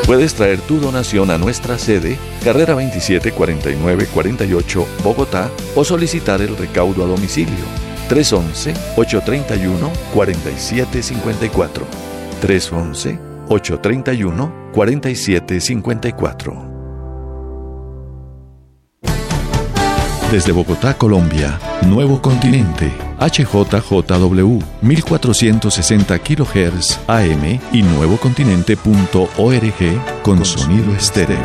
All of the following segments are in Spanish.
Puedes traer tu donación a nuestra sede, Carrera 27 49 48, Bogotá, o solicitar el recaudo a domicilio. 311-831-4754. 311-831-4754. Desde Bogotá, Colombia, Nuevo Continente, HJJW, 1460 kHz AM y nuevocontinente.org con sonido estéreo.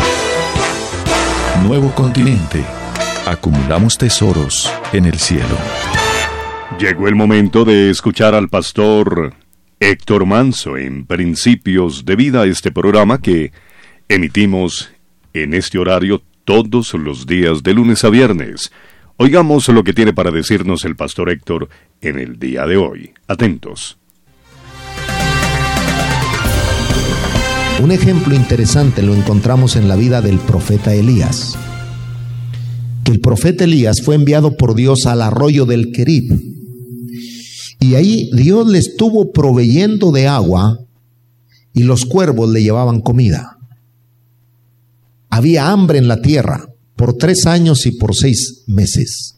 Nuevo Continente. Acumulamos tesoros en el cielo. Llegó el momento de escuchar al pastor Héctor Manso en Principios de Vida, este programa que emitimos en este horario todos los días de lunes a viernes. Oigamos lo que tiene para decirnos el pastor Héctor en el día de hoy. Atentos. Un ejemplo interesante lo encontramos en la vida del profeta Elías. Que el profeta Elías fue enviado por Dios al arroyo del Querib. Y ahí Dios le estuvo proveyendo de agua y los cuervos le llevaban comida. Había hambre en la tierra por 3 años y por 6 meses.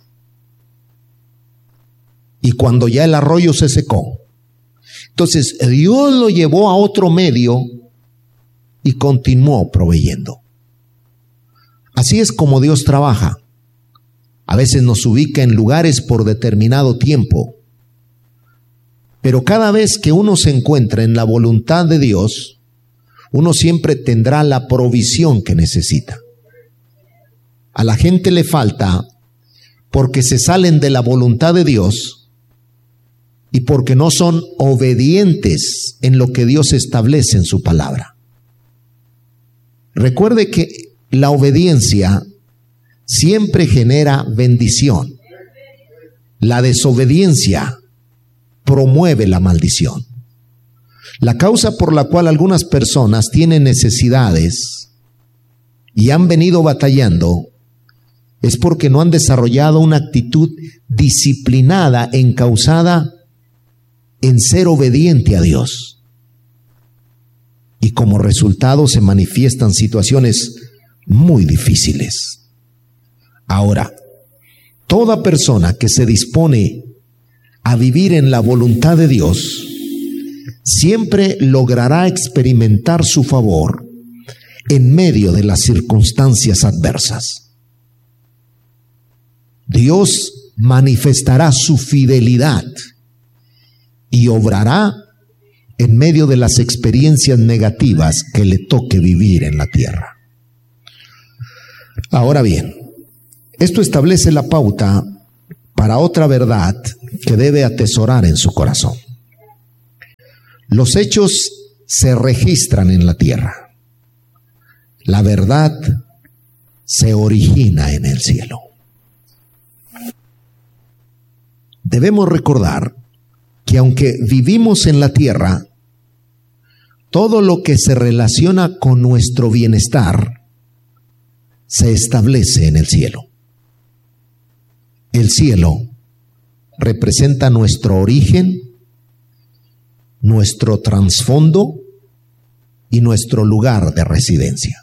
Y cuando ya el arroyo se secó, entonces Dios lo llevó a otro medio y continuó proveyendo. Así es como Dios trabaja. A veces nos ubica en lugares por determinado tiempo. Pero cada vez que uno se encuentra en la voluntad de Dios, uno siempre tendrá la provisión que necesita. A la gente le falta porque se salen de la voluntad de Dios y porque no son obedientes en lo que Dios establece en su palabra. Recuerde que la obediencia siempre genera bendición. La desobediencia promueve la maldición. La causa por la cual algunas personas tienen necesidades y han venido batallando es porque no han desarrollado una actitud disciplinada, encauzada en ser obediente a Dios. Y como resultado se manifiestan situaciones muy difíciles. Ahora, toda persona que se dispone a vivir en la voluntad de Dios siempre logrará experimentar su favor en medio de las circunstancias adversas. Dios manifestará su fidelidad y obrará en medio de las experiencias negativas que le toque vivir en la tierra. Ahora bien, esto establece la pauta para otra verdad que debe atesorar en su corazón. Los hechos se registran en la tierra. La verdad se origina en el cielo. Debemos recordar que aunque vivimos en la tierra, todo lo que se relaciona con nuestro bienestar se establece en el cielo. El cielo representa nuestro origen, nuestro trasfondo y nuestro lugar de residencia.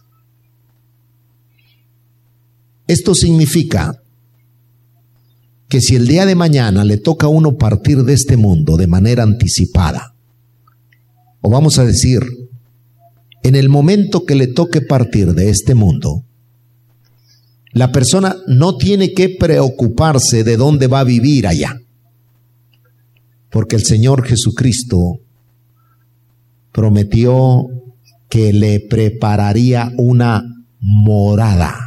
Esto significa que si el día de mañana le toca a uno partir de este mundo de manera anticipada, o vamos a decir, en el momento que le toque partir de este mundo, la persona no tiene que preocuparse de dónde va a vivir allá, porque el Señor Jesucristo prometió que le prepararía una morada.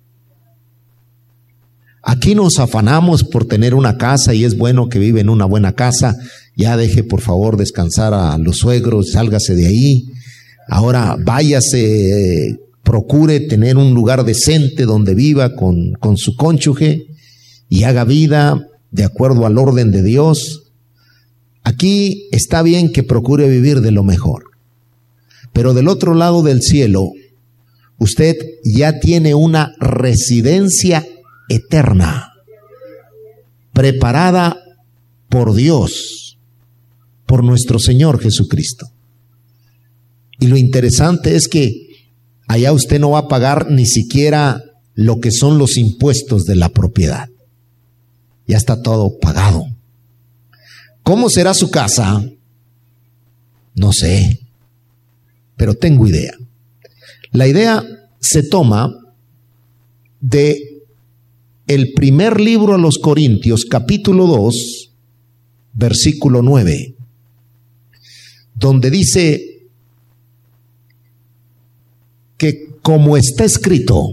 Aquí nos afanamos por tener una casa y es bueno que vive en una buena casa. Ya deje por favor descansar a los suegros, sálgase de ahí. Ahora váyase, procure tener un lugar decente donde viva con su cónyuge y haga vida de acuerdo al orden de Dios. Aquí está bien que procure vivir de lo mejor. Pero del otro lado del cielo, usted ya tiene una residencia eterna, preparada por Dios, por nuestro Señor Jesucristo. Y lo interesante es que allá usted no va a pagar ni siquiera lo que son los impuestos de la propiedad. Ya está todo pagado. ¿Cómo será su casa? No sé, pero tengo idea. La idea se toma de el primer libro a los Corintios, capítulo 2, versículo 9, donde dice que como está escrito,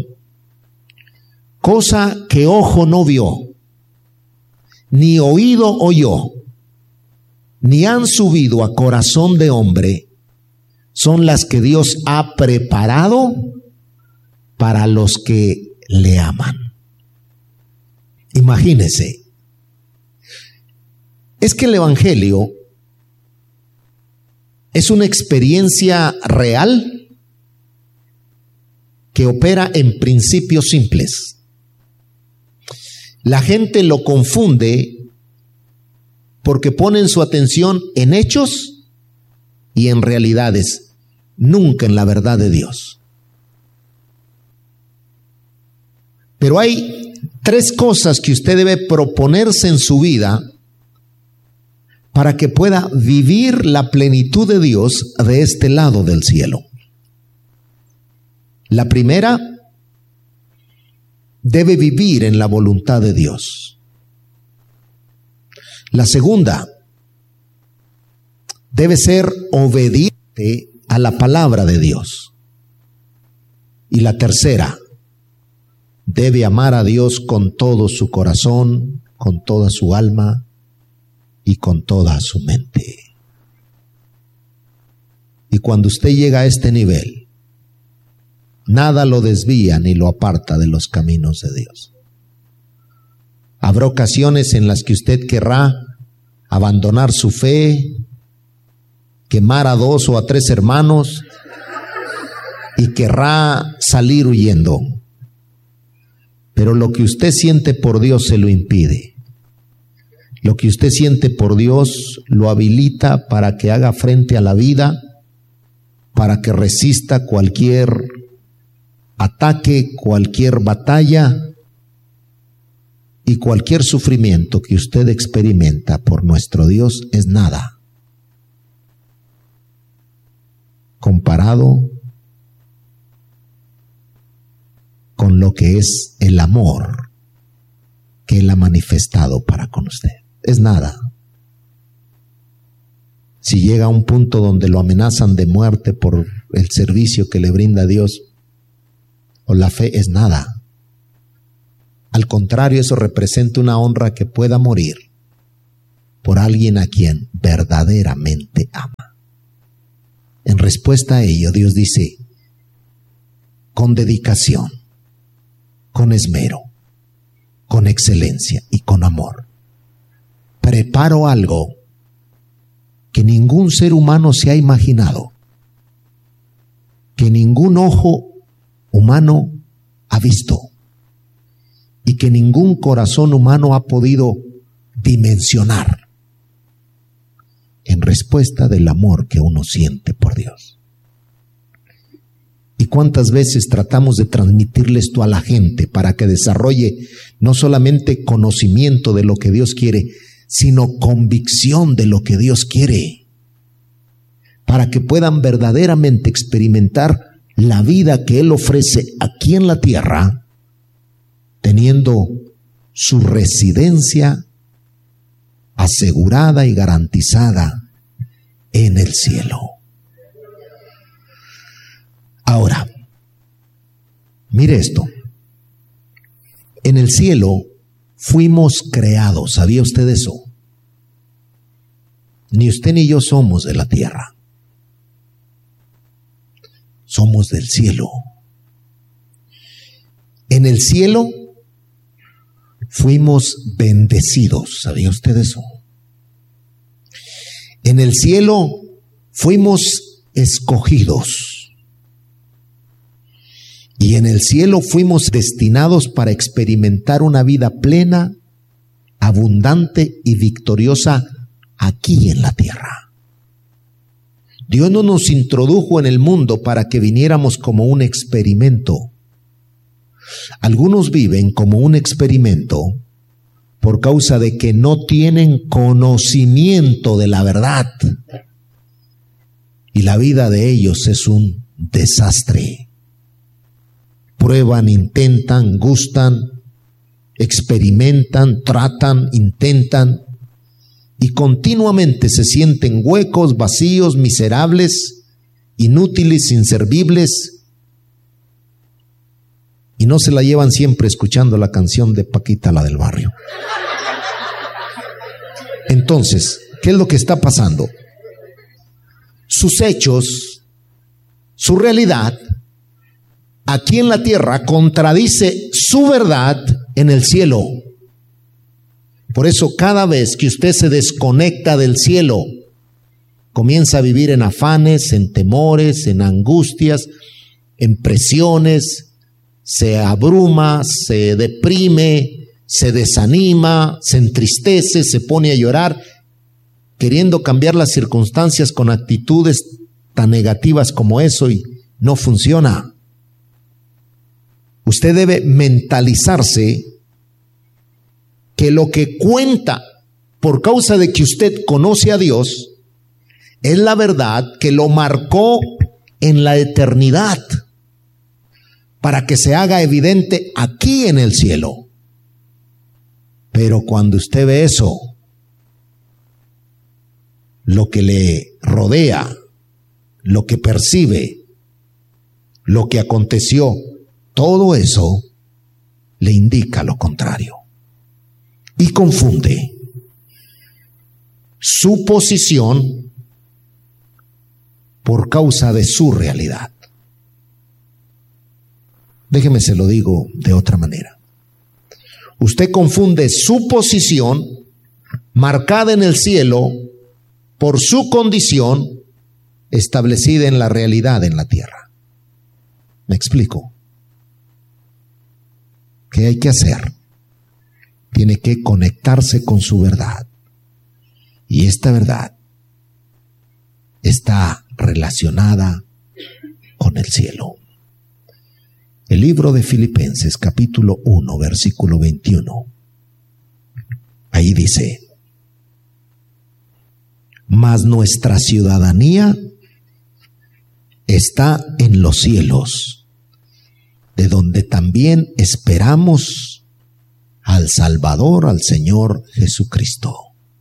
cosa que ojo no vio, ni oído oyó, ni han subido a corazón de hombre, son las que Dios ha preparado para los que le aman. Imagínese, es que el Evangelio es una experiencia real que opera en principios simples. La gente lo confunde porque ponen su atención en hechos y en realidades, nunca en la verdad de Dios. Pero hay 3 cosas que usted debe proponerse en su vida para que pueda vivir la plenitud de Dios de este lado del cielo. La primera, debe vivir en la voluntad de Dios. La segunda, debe ser obediente a la palabra de Dios. Y la tercera, debe amar a Dios con todo su corazón, con toda su alma y con toda su mente. Y cuando usted llega a este nivel, nada lo desvía ni lo aparta de los caminos de Dios. Habrá ocasiones en las que usted querrá abandonar su fe, quemar a 2 o a 3 hermanos y querrá salir huyendo. Pero lo que usted siente por Dios se lo impide. Lo que usted siente por Dios lo habilita para que haga frente a la vida, para que resista cualquier ataque, cualquier batalla y cualquier sufrimiento que usted experimenta por nuestro Dios es nada comparado con lo que es el amor que Él ha manifestado para con usted. Es nada. Si llega a un punto donde lo amenazan de muerte por el servicio que le brinda Dios, o la fe, es nada. Al contrario, eso representa una honra que pueda morir por alguien a quien verdaderamente ama. En respuesta a ello, Dios dice, con dedicación, con esmero, con excelencia y con amor, preparo algo que ningún ser humano se ha imaginado, que ningún ojo humano ha visto y que ningún corazón humano ha podido dimensionar, en respuesta del amor que uno siente por Dios. ¿Y cuántas veces tratamos de transmitirle esto a la gente para que desarrolle no solamente conocimiento de lo que Dios quiere, sino convicción de lo que Dios quiere, para que puedan verdaderamente experimentar la vida que Él ofrece aquí en la tierra, teniendo su residencia asegurada y garantizada en el cielo? Ahora, mire esto. En el cielo fuimos creados. ¿Sabía usted eso? Ni usted ni yo somos de la tierra. Somos del cielo. En el cielo fuimos bendecidos. ¿Sabía usted eso? En el cielo fuimos escogidos. Y en el cielo fuimos destinados para experimentar una vida plena, abundante y victoriosa aquí en la tierra. Dios no nos introdujo en el mundo para que viniéramos como un experimento. Algunos viven como un experimento por causa de que no tienen conocimiento de la verdad. Y la vida de ellos es un desastre. Prueban, intentan, gustan, experimentan, tratan, intentan, y continuamente se sienten huecos, vacíos, miserables, inútiles, inservibles, y no se la llevan siempre escuchando la canción de Paquita, la del barrio. Entonces, ¿qué es lo que está pasando? Sus hechos, su realidad, aquí en la tierra contradice su verdad en el cielo. Por eso cada vez que usted se desconecta del cielo, comienza a vivir en afanes, en temores, en angustias, en presiones, se abruma, se deprime, se desanima, se entristece, se pone a llorar, queriendo cambiar las circunstancias con actitudes tan negativas como eso, y no funciona. Usted debe mentalizarse que lo que cuenta por causa de que usted conoce a Dios es la verdad que lo marcó en la eternidad para que se haga evidente aquí en el cielo. Pero cuando usted ve eso, lo que le rodea, lo que percibe, lo que aconteció, todo eso le indica lo contrario. Y confunde su posición por causa de su realidad. Déjeme se lo digo de otra manera. Usted confunde su posición marcada en el cielo por su condición establecida en la realidad en la tierra. ¿Me explico? ¿Qué hay que hacer? Tiene que conectarse con su verdad. Y esta verdad está relacionada con el cielo. El libro de Filipenses, capítulo 1, versículo 21. Ahí dice: mas nuestra ciudadanía está en los cielos, de donde también esperamos al Salvador, al Señor Jesucristo.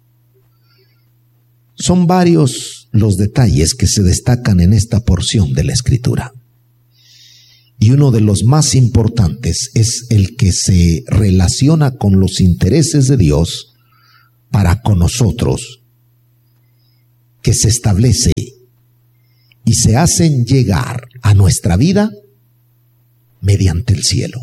Son varios los detalles que se destacan en esta porción de la Escritura. Y uno de los más importantes es el que se relaciona con los intereses de Dios para con nosotros, que se establece y se hacen llegar a nuestra vida mediante el cielo.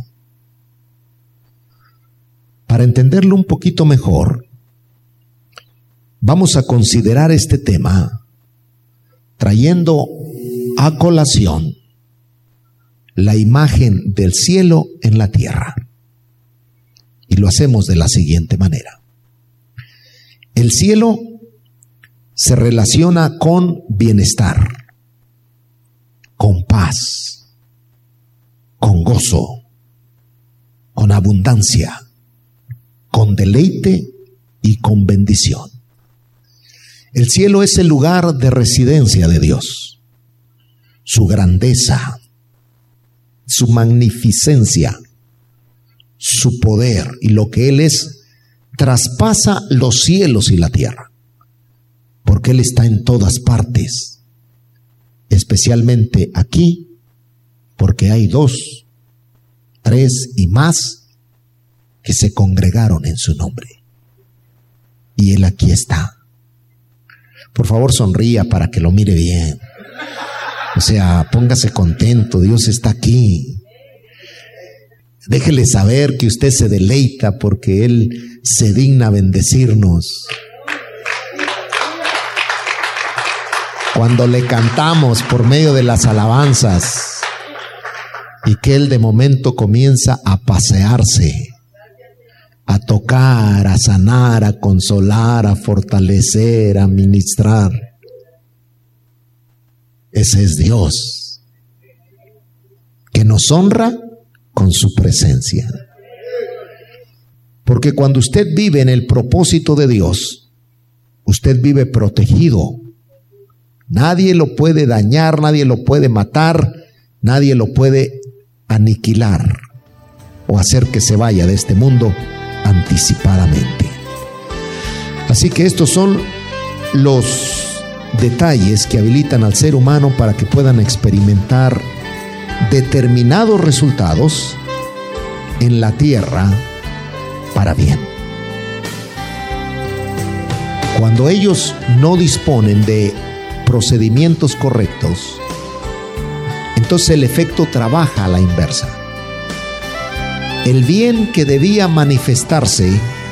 Para entenderlo un poquito mejor, vamos a considerar este tema trayendo a colación la imagen del cielo en la tierra. Y lo hacemos de la siguiente manera. El cielo se relaciona con bienestar, con paz, con gozo, con abundancia, con deleite y con bendición. El cielo es el lugar de residencia de Dios. Su grandeza, su magnificencia, su poder y lo que Él es, traspasa los cielos y la tierra, porque Él está en todas partes, especialmente aquí, porque hay 2, 3 y más que se congregaron en su nombre, y Él aquí está. Por favor, sonría para que lo mire bien. O sea, póngase contento, Dios está aquí. Déjele saber que usted se deleita porque Él se digna bendecirnos. Cuando le cantamos por medio de las alabanzas y que Él de momento comienza a pasearse, a tocar, a sanar, a consolar, a fortalecer, a ministrar. Ese es Dios, que nos honra con su presencia. Porque cuando usted vive en el propósito de Dios, usted vive protegido. Nadie lo puede dañar, nadie lo puede matar, nadie lo puede aniquilar o hacer que se vaya de este mundo anticipadamente. Así que estos son los detalles que habilitan al ser humano para que puedan experimentar determinados resultados en la tierra para bien. Cuando ellos no disponen de procedimientos correctos, entonces el efecto trabaja a la inversa. El bien que debía manifestarse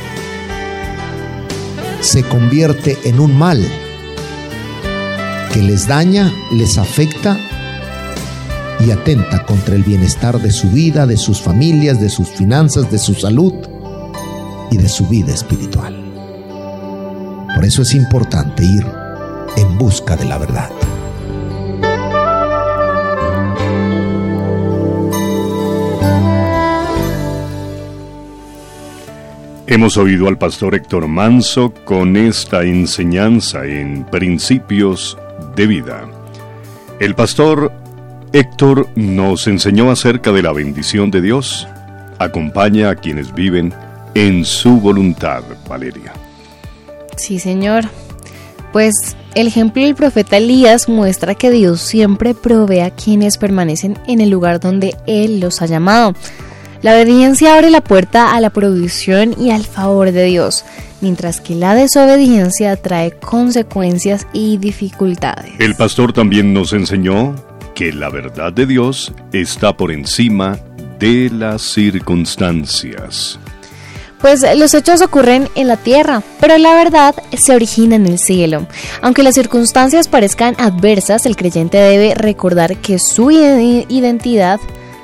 se convierte en un mal que les daña, les afecta y atenta contra el bienestar de su vida, de sus familias, de sus finanzas, de su salud y de su vida espiritual. Por eso es importante ir en busca de la verdad. Hemos oído al pastor Héctor Manso con esta enseñanza en Principios de Vida. El pastor Héctor nos enseñó acerca de la bendición de Dios. Acompaña a quienes viven en su voluntad, Valeria. Sí, señor. Pues el ejemplo del profeta Elías muestra que Dios siempre provee a quienes permanecen en el lugar donde Él los ha llamado. La obediencia abre la puerta a la provisión y al favor de Dios, mientras que la desobediencia trae consecuencias y dificultades. El pastor también nos enseñó que la verdad de Dios está por encima de las circunstancias. Pues los hechos ocurren en la tierra, pero la verdad se origina en el cielo. Aunque las circunstancias parezcan adversas, el creyente debe recordar que su identidad,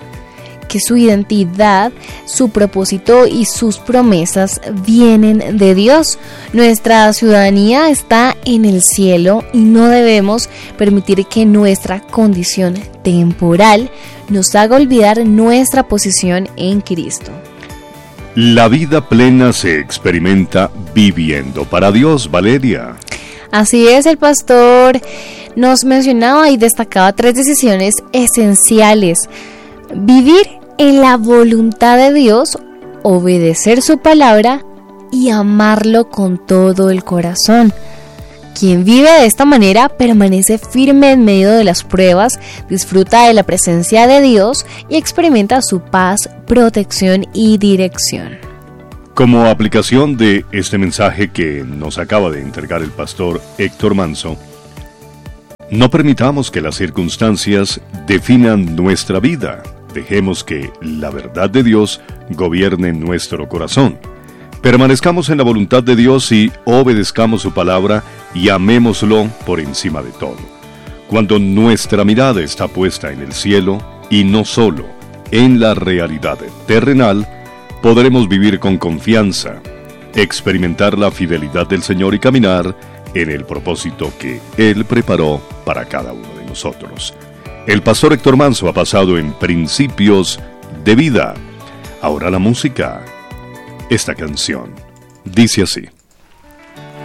su propósito y sus promesas vienen de Dios. Nuestra ciudadanía está en el cielo y no debemos permitir que nuestra condición temporal nos haga olvidar nuestra posición en Cristo. La vida plena se experimenta viviendo para Dios, Valeria. Así es, el pastor nos mencionaba y destacaba 3 decisiones esenciales: vivir en la voluntad de Dios, obedecer su palabra y amarlo con todo el corazón. Quien vive de esta manera permanece firme en medio de las pruebas, disfruta de la presencia de Dios y experimenta su paz, protección y dirección. Como aplicación de este mensaje que nos acaba de entregar el pastor Héctor Manso, no permitamos que las circunstancias definan nuestra vida. Dejemos que la verdad de Dios gobierne nuestro corazón. Permanezcamos en la voluntad de Dios y obedezcamos su palabra y amémoslo por encima de todo. Cuando nuestra mirada está puesta en el cielo y no solo en la realidad terrenal, podremos vivir con confianza, experimentar la fidelidad del Señor y caminar en el propósito que Él preparó para cada uno de nosotros. El pastor Héctor Manso ha pasado en Principios de Vida. Ahora la música. Esta canción dice así.